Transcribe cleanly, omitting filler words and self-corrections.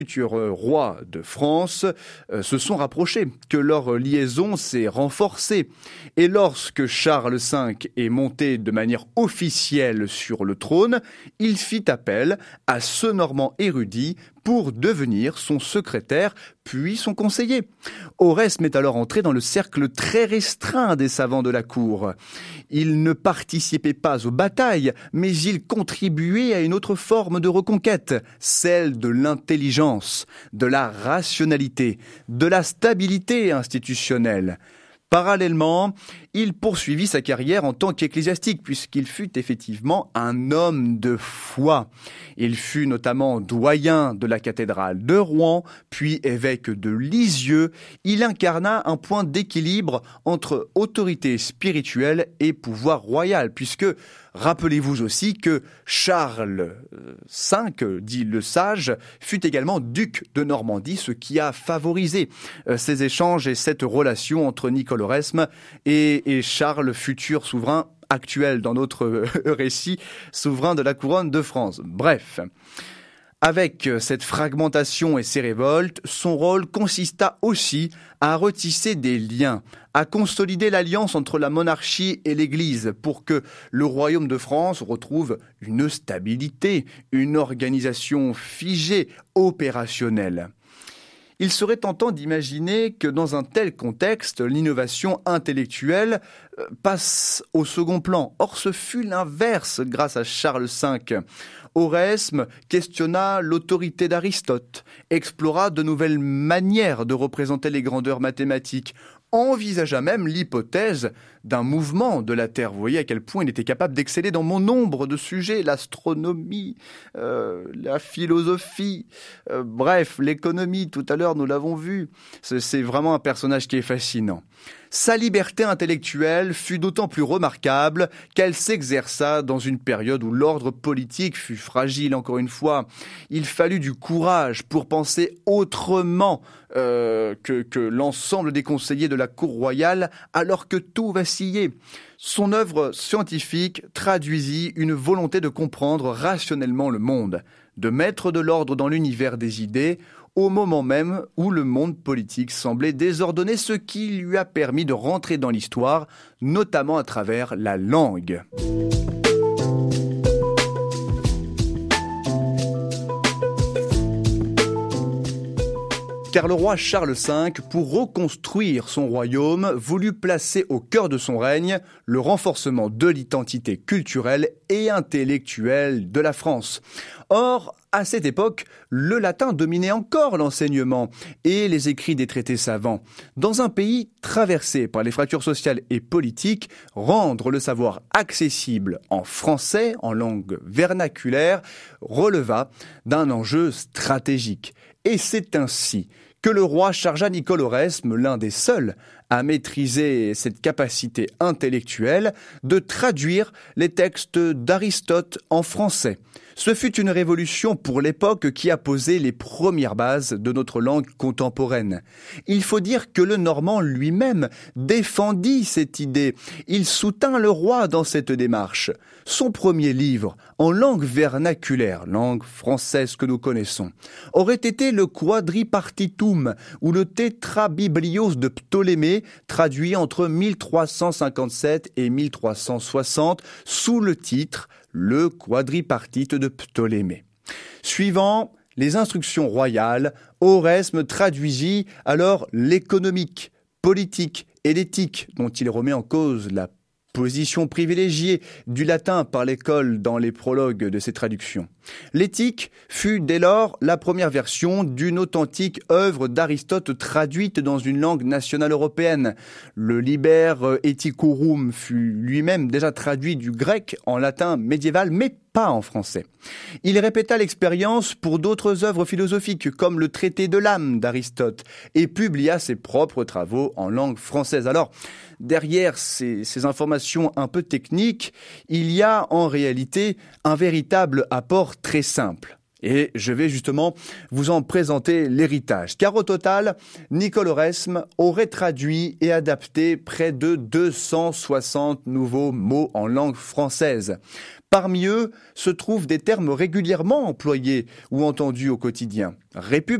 futurs rois de France se sont rapprochés, que leur liaison s'est renforcée. Et lorsque Charles V est monté de manière officielle sur le trône, il fit appel à ce Normand érudit pour devenir son secrétaire, puis son conseiller. Oresme est alors entré dans le cercle très restreint des savants de la cour. Il ne participait pas aux batailles, mais il contribuait à une autre forme de reconquête, celle de l'intelligence, de la rationalité, de la stabilité institutionnelle. Parallèlement, il poursuivit sa carrière en tant qu'ecclésiastique puisqu'il fut effectivement un homme de foi. Il fut notamment doyen de la cathédrale de Rouen, puis évêque de Lisieux. Il incarna un point d'équilibre entre autorité spirituelle et pouvoir royal puisque rappelez-vous aussi que Charles V, dit le Sage, fut également duc de Normandie, ce qui a favorisé ces échanges et cette relation entre Nicole Oresme et Charles, futur souverain actuel dans notre récit, souverain de la couronne de France. Bref. Avec cette fragmentation et ces révoltes, son rôle consista aussi à retisser des liens, à consolider l'alliance entre la monarchie et l'Église pour que le royaume de France retrouve une stabilité, une organisation figée, opérationnelle. Il serait tentant d'imaginer que dans un tel contexte, l'innovation intellectuelle passe au second plan. Or, ce fut l'inverse grâce à Charles V. Oresme questionna l'autorité d'Aristote, explora de nouvelles manières de représenter les grandeurs mathématiques, envisagea même l'hypothèse d'un mouvement de la Terre. Vous voyez à quel point il était capable d'exceller dans bon nombre de sujets, l'astronomie, la philosophie, bref, l'économie, tout à l'heure nous l'avons vu. C'est vraiment un personnage qui est fascinant. Sa liberté intellectuelle fut d'autant plus remarquable qu'elle s'exerça dans une période où l'ordre politique fut fragile, encore une fois. Il fallut du courage pour penser autrement que l'ensemble des conseillers de la cour royale, alors que tout vacillait. Son œuvre scientifique traduisit une volonté de comprendre rationnellement le monde, de mettre de l'ordre dans l'univers des idées, au moment même où le monde politique semblait désordonné, ce qui lui a permis de rentrer dans l'histoire, notamment à travers la langue. Car le roi Charles V, pour reconstruire son royaume, voulut placer au cœur de son règne le renforcement de l'identité culturelle et intellectuelle de la France. Or, à cette époque, le latin dominait encore l'enseignement et les écrits des traités savants. Dans un pays traversé par les fractures sociales et politiques, rendre le savoir accessible en français, en langue vernaculaire, releva d'un enjeu stratégique. Et c'est ainsi que le roi chargea Nicole Oresme, l'un des seuls à maîtriser cette capacité intellectuelle, de traduire les textes d'Aristote en français. Ce fut une révolution pour l'époque qui a posé les premières bases de notre langue contemporaine. Il faut dire que le Normand lui-même défendit cette idée. Il soutint le roi dans cette démarche. Son premier livre, en langue vernaculaire, langue française que nous connaissons, aurait été le Quadripartitum ou le Tétrabiblios de Ptolémée, traduit entre 1357 et 1360 sous le titre Le Quadripartite de Ptolémée. Suivant les instructions royales, Oresme traduisit alors l'économique, politique et l'éthique, dont il remet en cause la position privilégiée du latin par l'école dans les prologues de ses traductions. L'éthique fut dès lors la première version d'une authentique œuvre d'Aristote traduite dans une langue nationale européenne. Le Liber Ethicorum fut lui-même déjà traduit du grec en latin médiéval, mais pas en français. Il répéta l'expérience pour d'autres œuvres philosophiques, comme le Traité de l'âme d'Aristote, et publia ses propres travaux en langue française. Alors, derrière ces informations un peu techniques, il y a en réalité un véritable apport très simple. Et je vais justement vous en présenter l'héritage. Car au total, Nicole Oresme aurait traduit et adapté près de 260 nouveaux mots en langue française. Parmi eux se trouvent des termes régulièrement employés ou entendus au quotidien.